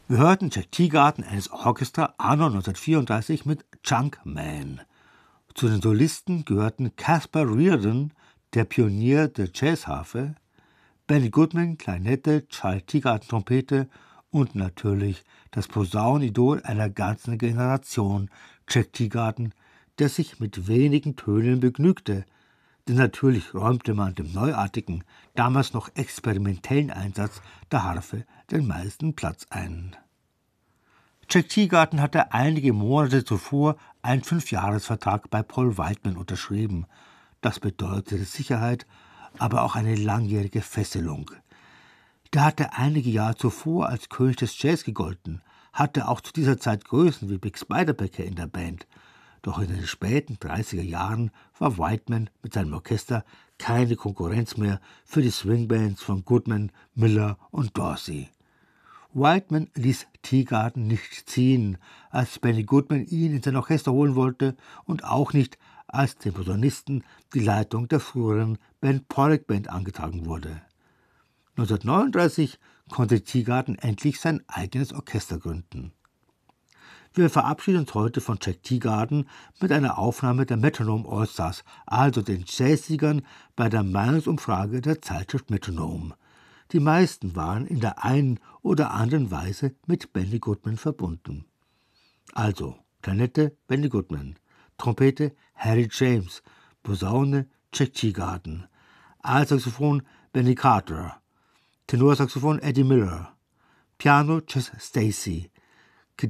Wir hörten Jack Teagarden and his Orchestra anno 1934 mit Junkman. Zu den Solisten gehörten Caspar Reardon, der Pionier der Jazzharfe, Benny Goodman, Klarinette, Charlie Teagarden, Trompete und natürlich das Posaunenidol einer ganzen Generation, Jack Teagarden, der sich mit wenigen Tönen begnügte, denn natürlich räumte man dem neuartigen, damals noch experimentellen Einsatz der Harfe den meisten Platz ein. Jack Teagarden hatte einige Monate zuvor einen 5-Jahres-Vertrag bei Paul Whiteman unterschrieben. Das bedeutete Sicherheit, aber auch eine langjährige Fesselung. Der hatte einige Jahre zuvor als König des Jazz gegolten, hatte auch zu dieser Zeit Größen wie Big Spiderbacker in der Band. Doch in den späten 30er Jahren war Whiteman mit seinem Orchester keine Konkurrenz mehr für die Swingbands von Goodman, Miller und Dorsey. Whiteman ließ Teagarden nicht ziehen, als Benny Goodman ihn in sein Orchester holen wollte, und auch nicht, als dem Posaunisten die Leitung der früheren Ben Pollack Band angetragen wurde. 1939 konnte Teagarden endlich sein eigenes Orchester gründen. Wir verabschieden uns heute von Jack Teagarden mit einer Aufnahme der Metronome All-Stars, also den Jazzsiegern bei der Meinungsumfrage der Zeitschrift Metronome. Die meisten waren in der einen oder anderen Weise mit Benny Goodman verbunden. Also Klarinette Benny Goodman, Trompete Harry James, Posaune Jack Teagarden, Altsaxophon Benny Carter, Tenorsaxophon Eddie Miller, Piano Chess Stacey,